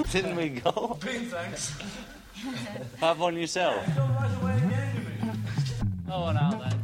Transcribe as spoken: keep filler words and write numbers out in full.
Didn't we go? Big thanks. Have one yourself. Don't write away again, you mean? Oh, now then.